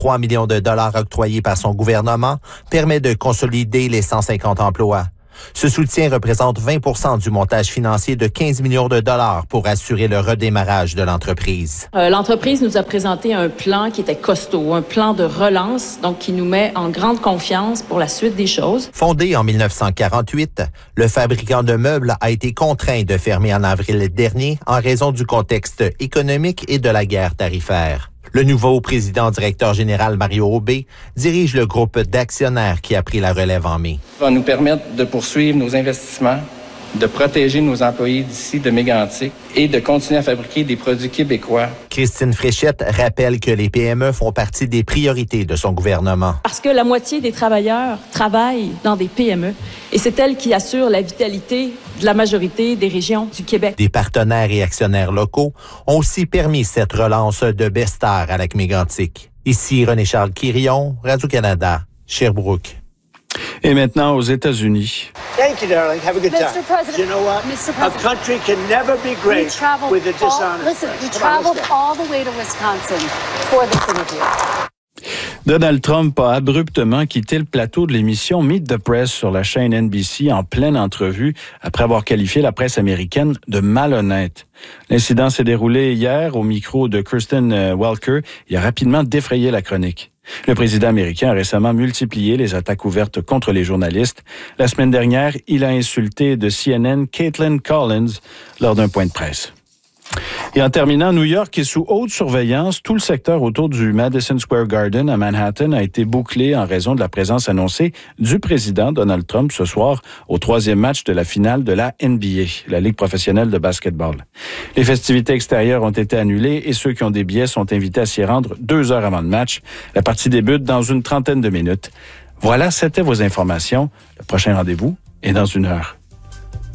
3 millions de dollars octroyés par son gouvernement permet de consolider les 150 emplois. Ce soutien représente 20% du montage financier de 15 millions de dollars pour assurer le redémarrage de l'entreprise. L'entreprise nous a présenté un plan qui était costaud, un plan de relance, donc qui nous met en grande confiance pour la suite des choses. Fondé en 1948, le fabricant de meubles a été contraint de fermer en avril dernier en raison du contexte économique et de la guerre tarifaire. Le nouveau président-directeur général Mario Aubé dirige le groupe d'actionnaires qui a pris la relève en mai. Ça va nous permettre de poursuivre nos investissements, de protéger nos employés d'ici de Mégantic et de continuer à fabriquer des produits québécois. Christine Fréchette rappelle que les PME font partie des priorités de son gouvernement. Parce que la moitié des travailleurs travaillent dans des PME et c'est elles qui assurent la vitalité de la majorité des régions du Québec. Des partenaires et actionnaires locaux ont aussi permis cette relance de Bestar à Lac-Mégantic. Ici René-Charles Quirion, Radio-Canada, Sherbrooke. Et maintenant aux États-Unis. Thank you, darling. Have a good time. Mr. President, You know what? Mr. A President, country can never be great with a dishonest. we traveled all the way to Wisconsin for this interview. Donald Trump a abruptement quitté le plateau de l'émission Meet the Press sur la chaîne NBC en pleine entrevue après avoir qualifié la presse américaine de malhonnête. L'incident s'est déroulé hier au micro de Kristen Welker et a rapidement défrayé la chronique. Le président américain a récemment multiplié les attaques ouvertes contre les journalistes. La semaine dernière, il a insulté de CNN Caitlin Collins lors d'un point de presse. Et en terminant, New York est sous haute surveillance. Tout le secteur autour du Madison Square Garden à Manhattan a été bouclé en raison de la présence annoncée du président Donald Trump ce soir au 3e match de la finale de la NBA, la Ligue professionnelle de basketball. Les festivités extérieures ont été annulées et ceux qui ont des billets sont invités à s'y rendre 2 heures avant le match. La partie débute dans une trentaine de minutes. Voilà, c'était vos informations. Le prochain rendez-vous est dans 1 heure.